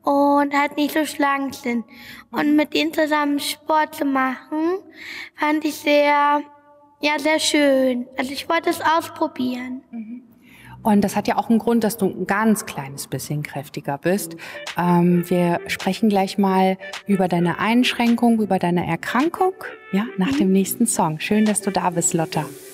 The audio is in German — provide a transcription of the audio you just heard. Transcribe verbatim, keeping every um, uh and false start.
und halt nicht so schlank sind. Und mit ihnen zusammen Sport zu machen, fand ich sehr, ja, sehr schön. Also ich wollte es ausprobieren. Und das hat ja auch einen Grund, dass du ein ganz kleines bisschen kräftiger bist. Ähm, wir sprechen gleich mal über deine Einschränkung, über deine Erkrankung, ja, nach dem nächsten Song. Schön, dass du da bist, Lotta.